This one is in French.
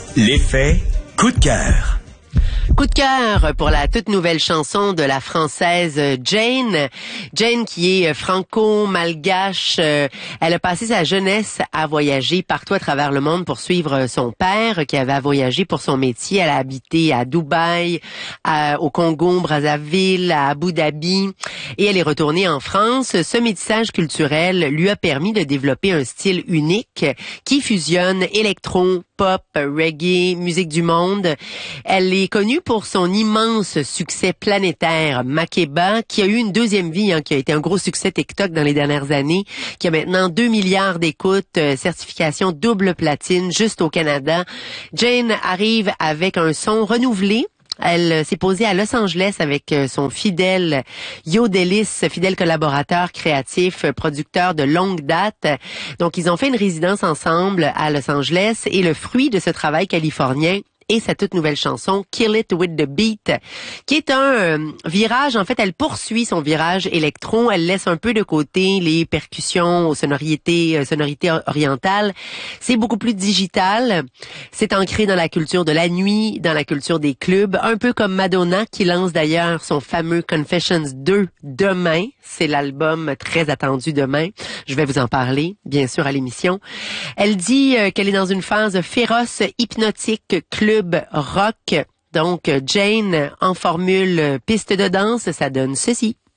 L'effet coup de cœur. Coup de cœur pour la toute nouvelle chanson de la française Jane. Jane qui est franco-malgache. Elle a passé sa jeunesse à voyager partout à travers le monde pour suivre son père qui avait à voyager pour son métier. Elle a habité à Dubaï, au Congo, Brazzaville, à Abu Dhabi et elle est retournée en France. Ce métissage culturel lui a permis de développer un style unique qui fusionne électro, pop, reggae, musique du monde. Elle est connue pour son immense succès planétaire Makeba, qui a eu une deuxième vie, qui a été un gros succès TikTok dans les dernières années, qui a maintenant 2 milliards d'écoutes, certification double platine juste au Canada. Jane arrive avec un son renouvelé. Elle s'est posée à Los Angeles avec son fidèle Yodelis, fidèle collaborateur créatif, producteur de longue date. Donc, ils ont fait une résidence ensemble à Los Angeles et le fruit de ce travail californien et sa toute nouvelle chanson Kill It With The Beat, qui est un virage. En fait, elle poursuit son virage électro. Elle laisse un peu de côté les percussions aux sonorités orientales. C'est beaucoup plus digital. C'est ancré dans la culture de la nuit, dans la culture des clubs, un peu comme Madonna qui lance d'ailleurs son fameux Confessions 2 demain. C'est l'album très attendu demain. Je vais vous en parler, bien sûr, à l'émission. Elle dit qu'elle est dans une phase féroce, hypnotique, club rock. Donc, Jane, en formule piste de danse, ça donne ceci.